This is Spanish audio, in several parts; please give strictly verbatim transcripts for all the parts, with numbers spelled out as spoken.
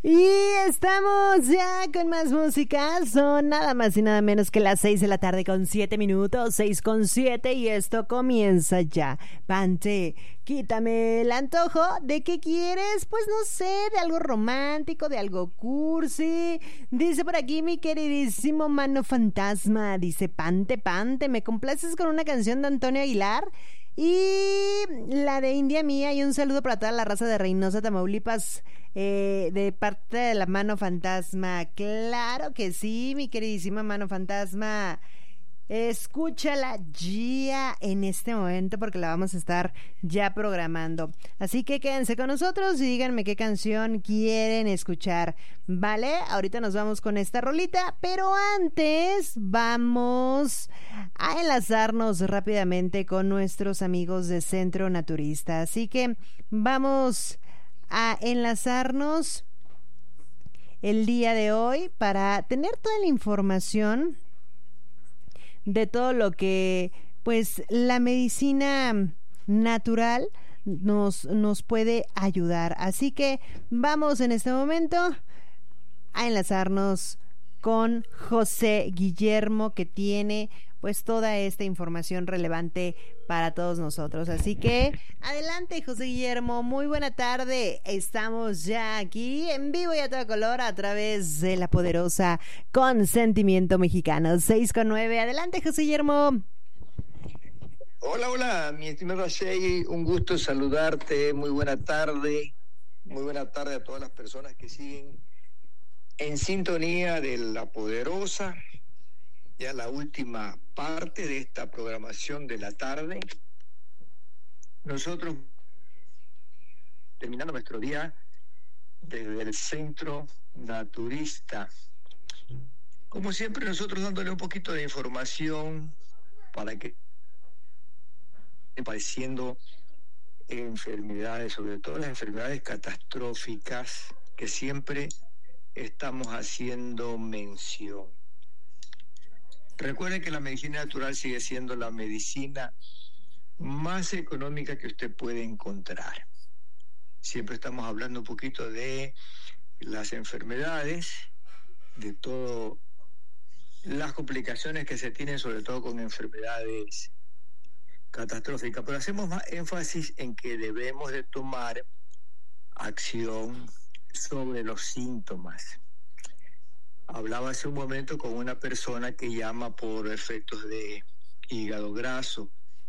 Y estamos ya con más música. Son nada más y nada menos que las seis de la tarde con siete minutos, seis con siete, y esto comienza ya. Pante, quítame el antojo. ¿De qué quieres? Pues no sé, de algo romántico, de algo cursi. Dice por aquí mi queridísimo Mano Fantasma. Dice, Pante, Pante, ¿me complaces con una canción de Antonio Aguilar? Y la de India Mía, y un saludo para toda la raza de Reynosa, Tamaulipas, eh, de parte de la Mano Fantasma. Claro que sí, mi queridísima Mano Fantasma. Escúchala ya en este momento porque la vamos a estar ya programando. Así que quédense con nosotros y díganme qué canción quieren escuchar. Vale, ahorita nos vamos con esta rolita, pero antes vamos a enlazarnos rápidamente con nuestros amigos de Centro Naturista. Así que vamos a enlazarnos el día de hoy para tener toda la información de todo lo que pues la medicina natural nos, nos puede ayudar. Así que vamos en este momento a enlazarnos con José Guillermo, que tiene pues toda esta información relevante para todos nosotros. Así que adelante, José Guillermo, muy buena tarde. Estamos ya aquí en vivo y a todo color a través de la poderosa Consentimiento Mexicano seis con nueve. Adelante, José Guillermo. Hola, hola, mi estimado Shey, un gusto saludarte, muy buena tarde, muy buena tarde a todas las personas que siguen en sintonía de la poderosa. Ya la última parte de esta programación de la tarde. Nosotros, terminando nuestro día desde el Centro Naturista, como siempre nosotros dándole un poquito de información para que estén padeciendo enfermedades, sobre todo las enfermedades catastróficas que siempre estamos haciendo mención. Recuerden que la medicina natural sigue siendo la medicina más económica que usted puede encontrar. Siempre estamos hablando un poquito de las enfermedades, de todas las complicaciones que se tienen, sobre todo con enfermedades catastróficas, pero hacemos más énfasis en que debemos de tomar acción sobre los síntomas. Hablaba hace un momento con una persona que llama por efectos de hígado graso,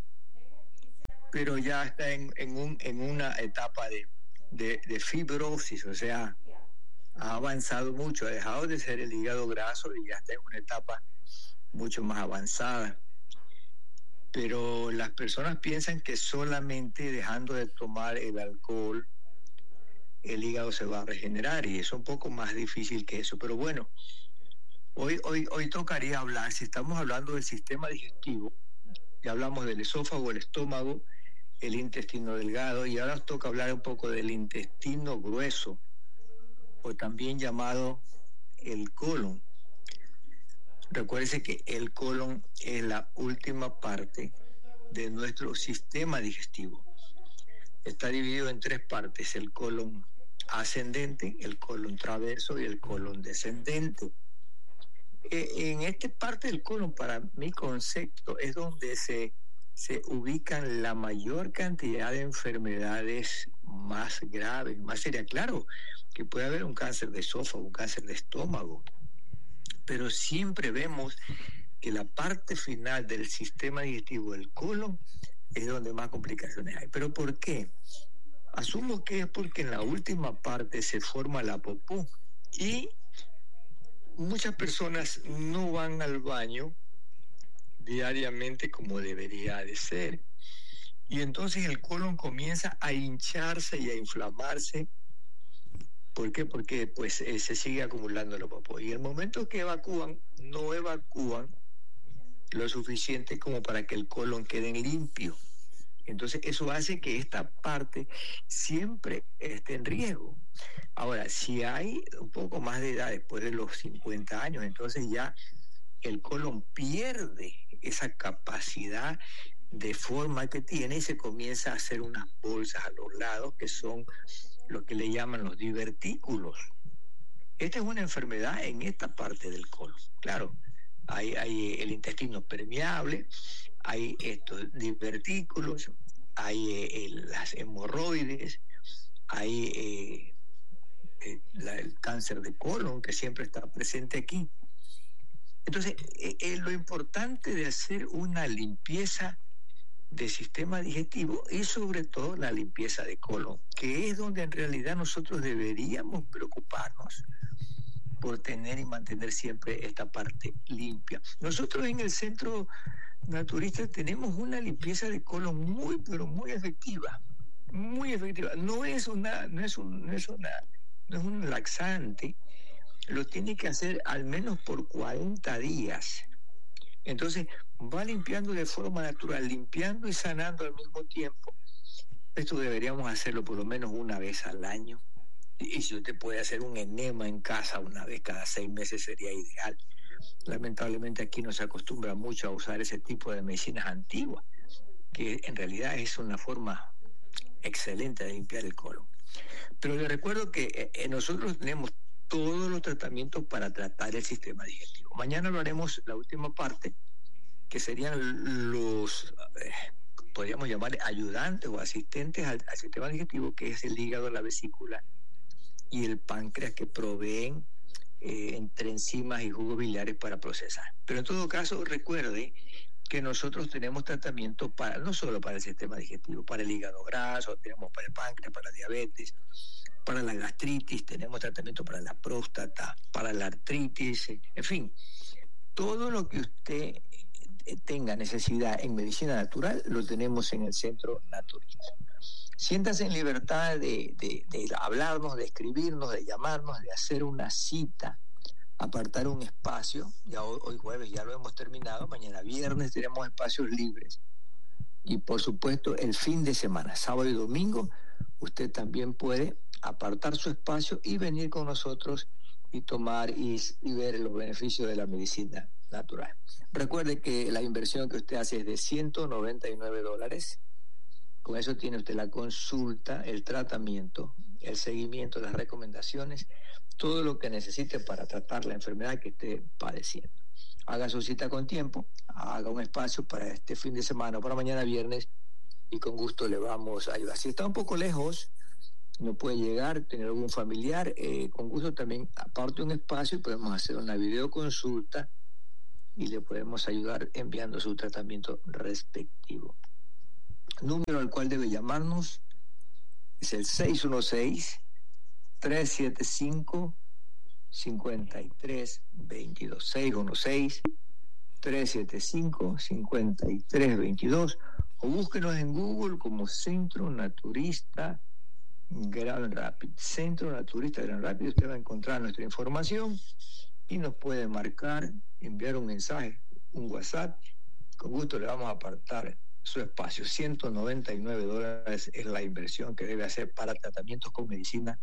pero ya está en, en, un, en una etapa de, de, de fibrosis, o sea, ha avanzado mucho, ha dejado de ser el hígado graso y ya está en una etapa mucho más avanzada. Pero las personas piensan que solamente dejando de tomar el alcohol, el hígado se va a regenerar, y es un poco más difícil que eso. Pero bueno, hoy, hoy, hoy tocaría hablar, si estamos hablando del sistema digestivo, ya hablamos del esófago, el estómago, el intestino delgado, y ahora nos toca hablar un poco del intestino grueso, o también llamado el colon. Recuérdese que el colon es la última parte de nuestro sistema digestivo. Está dividido en tres partes: el colon ascendente, el colon transverso y el colon descendente. Eh, en esta parte del colon, para mi concepto, es donde se, se ubican la mayor cantidad de enfermedades más graves, más serias. Claro que puede haber un cáncer de esófago, un cáncer de estómago, pero siempre vemos que la parte final del sistema digestivo, el colon, es donde más complicaciones hay. ¿Pero por qué? Asumo que es porque en la última parte se forma la popó y muchas personas no van al baño diariamente como debería de ser. Y entonces el colon comienza a hincharse y a inflamarse. ¿Por qué? Porque pues eh, se sigue acumulando la popó. Y el momento que evacúan, no evacúan lo suficiente como para que el colon quede limpio. Entonces eso hace que esta parte siempre esté en riesgo. Ahora, si hay un poco más de edad después de los cincuenta años, entonces ya el colon pierde esa capacidad de forma que tiene y se comienza a hacer unas bolsas a los lados que son lo que le llaman los divertículos. Esta es una enfermedad en esta parte del colon. Claro, hay, hay el intestino permeable, hay estos divertículos, hay eh, el, las hemorroides, hay eh, eh, la, el cáncer de colon que siempre está presente aquí. Entonces, eh, eh, lo importante de hacer una limpieza del sistema digestivo y sobre todo la limpieza de colon, que es donde en realidad nosotros deberíamos preocuparnos por tener y mantener siempre esta parte limpia. Nosotros en el Centro Naturista tenemos una limpieza de colon muy, pero muy efectiva, muy efectiva. No es una, no es un, no es una, no es un laxante, lo tiene que hacer al menos por cuarenta días. Entonces va limpiando de forma natural, limpiando y sanando al mismo tiempo. Esto deberíamos hacerlo por lo menos una vez al año. Y si usted puede hacer un enema en casa una vez cada seis meses sería ideal. Lamentablemente aquí no se acostumbra mucho a usar ese tipo de medicinas antiguas, que en realidad es una forma excelente de limpiar el colon. Pero les recuerdo que eh, nosotros tenemos todos los tratamientos para tratar el sistema digestivo. Mañana lo haremos la última parte, que serían los, eh, podríamos llamar ayudantes o asistentes al, al sistema digestivo, que es el hígado, la vesícula y el páncreas, que proveen eh, entre enzimas y jugos biliares para procesar. Pero en todo caso, recuerde que nosotros tenemos tratamiento para, no solo para el sistema digestivo, para el hígado graso, tenemos para el páncreas, para la diabetes, para la gastritis, tenemos tratamiento para la próstata, para la artritis, en fin, todo lo que usted tenga necesidad en medicina natural lo tenemos en el Centro Naturista. Siéntase en libertad de, de, de hablarnos, de escribirnos, de llamarnos, de hacer una cita, apartar un espacio. Ya hoy, hoy jueves ya lo hemos terminado, mañana viernes tenemos espacios libres. Y por supuesto el fin de semana, sábado y domingo, usted también puede apartar su espacio y venir con nosotros y tomar y, y ver los beneficios de la medicina natural. Recuerde que la inversión que usted hace es de ciento noventa y nueve dólares. Con eso tiene usted la consulta, el tratamiento, el seguimiento, las recomendaciones, todo lo que necesite para tratar la enfermedad que esté padeciendo. Haga su cita con tiempo, haga un espacio para este fin de semana o para mañana viernes y con gusto le vamos a ayudar. Si está un poco lejos, no puede llegar, tener algún familiar, eh, con gusto también aparte un espacio y podemos hacer una videoconsulta y le podemos ayudar enviando su tratamiento respectivo. Número al cual debe llamarnos es el seis uno seis, tres siete cinco, cinco tres dos dos. seis uno seis, tres siete cinco, cinco tres dos dos o búsquenos en Google como Centro Naturista Gran Rápido. Centro Naturista Gran Rápido, usted va a encontrar nuestra información y nos puede marcar, enviar un mensaje, un WhatsApp. Con gusto le vamos a apartar su espacio. ciento noventa y nueve dólares es la inversión que debe hacer para tratamientos con medicina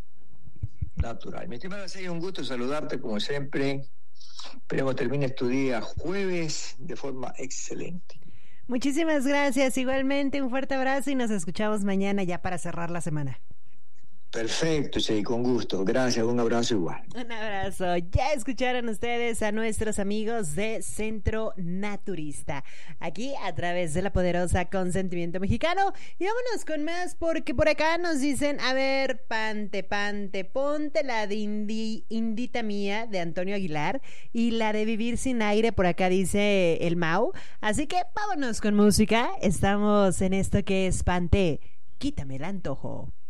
natural. Mi estimada Celia, un gusto saludarte como siempre. Esperemos termine tu día jueves de forma excelente. Muchísimas gracias, igualmente un fuerte abrazo y nos escuchamos mañana ya para cerrar la semana. Perfecto, sí, con gusto. Gracias, un abrazo igual. Un abrazo. Ya escucharon ustedes a nuestros amigos de Centro Naturista, aquí a través de la poderosa Consentimiento Mexicano. Y vámonos con más, porque por acá nos dicen, a ver, pante, pante, ponte la de Indi, Indita Mía de Antonio Aguilar y la de Vivir Sin Aire, por acá dice el Mau. Así que vámonos con música. Estamos en esto que es Pante, quítame el antojo.